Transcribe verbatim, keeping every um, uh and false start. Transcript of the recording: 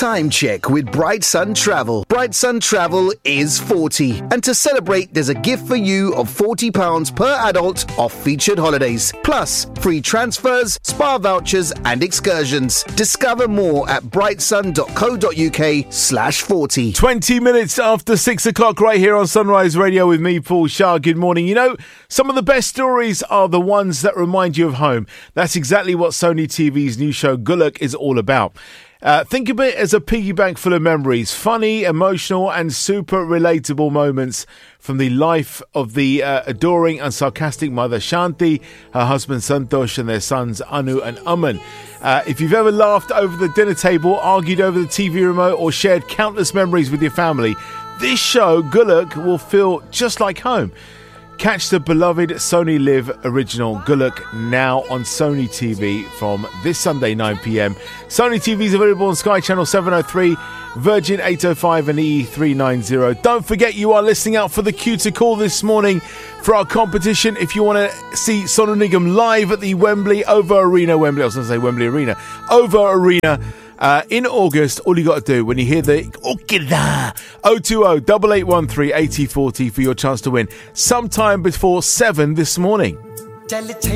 Time check with Bright Sun Travel. Bright Sun Travel is forty. And to celebrate, there's a gift for you of forty pounds per adult off featured holidays. Plus, free transfers, spa vouchers and excursions. Discover more at brightsun.co.uk slash 40. twenty minutes after six o'clock right here on Sunrise Radio with me, Paul Shah. Good morning. You know, some of the best stories are the ones that remind you of home. That's exactly what Sony T V's new show Gulak is all about. Uh, think of it as a piggy bank full of memories, funny, emotional and super relatable moments from the life of the uh, adoring and sarcastic mother Shanti, her husband Santosh and their sons Anu and Aman. Uh, if you've ever laughed over the dinner table, argued over the T V remote or shared countless memories with your family, this show, Gulak, will feel just like home. Catch the beloved Sony Live original Gulak now on Sony T V from this Sunday nine p.m. Sony T V is available on Sky Channel seven oh three, Virgin eight oh five and E E three ninety. Don't forget you are listening out for the cue to call this morning for our competition. If you want to see Sonu Nigam live at the Wembley Over Arena, Wembley, I was going to say Wembley Arena, Over Arena, Uh, in August, all you got to do when you hear the oh two oh, eight eight one three, eight oh four oh for your chance to win sometime before seven this morning.